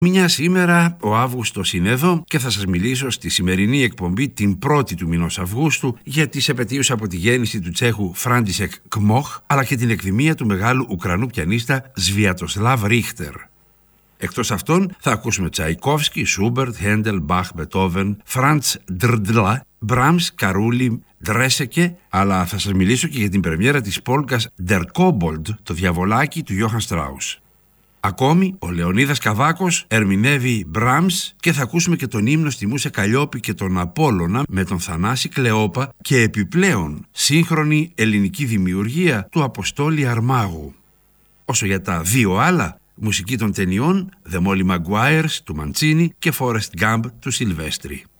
Μια σήμερα ο Αύγουστος είναι εδώ και θα σας μιλήσω στη σημερινή εκπομπή, την 1η του μηνός Αυγούστου, για τις επετείους από τη γέννηση του Τσέχου Φράντισεκ Κμοχ, αλλά και την εκδημία του μεγάλου Ουκρανού πιανίστα Σβιατοσλάβ Ρίχτερ. Εκτός αυτών θα ακούσουμε Τσαϊκόφσκι, Σούμπερτ, Χέντελ, Μπαχ, Μπετόβεν, Φραντς Ντρντλα, Μπραμς, Καρούλι, Ντρέσεκε, αλλά θα σας μιλήσω και για την πρεμιέρα της πόλκας Der Kobold, το διαβολάκι του Γιώχαν Στράους. Ακόμη, ο Λεωνίδας Καβάκος ερμηνεύει Μπραμς και θα ακούσουμε και τον ύμνο στη Μούσα Καλλιόπη και τον Απόλλωνα με τον Θανάση Κλεόπα και επιπλέον σύγχρονη ελληνική δημιουργία του Αποστόλη Αρμάγου. Όσο για τα δύο άλλα, μουσική των ταινιών The Molly Maguires του Μαντσίνη και Forrest Gump του Σιλβέστρη.